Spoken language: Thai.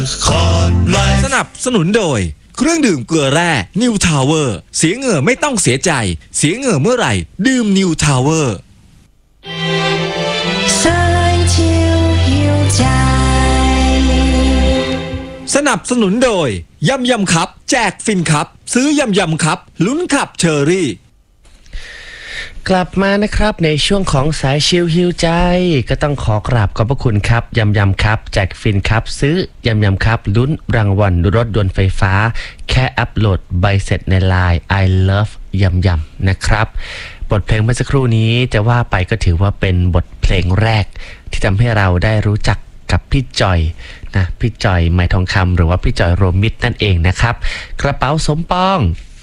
สนับสนุนโดยเครื่องดื่มเกลือแร่ New Tower เสียเหงื่อไม่ต้องเสียใจเสียเหงื่อเมื่อไหร่ดื่ม New Tower สนับสนุนโดยยำยำครับแจกฟินครับซื้อยำยำครับลุ้นขับเชอรี่กลับมานะครับในช่วงของสายชิลฮิวใจก็ต้องขอกราบขอบพระคุณครับยำยำครับแจกฟินครับซื้อยำยำครับลุ้นรางวัลรถยนต์ไฟฟ้าแค่อัปโหลดใบเสร็จใน LINE I love ยำยำนะครับบทเพลงเมื่อสักครู่นี้จะว่าไปก็ถือว่าเป็นบทเพลงแรกที่ทำให้เราได้รู้จักกับพี่จอยนะพี่จอยไม้ทองคำหรือว่าพี่จอยโรมิตนั่นเองนะครับกระเป๋าสมปอง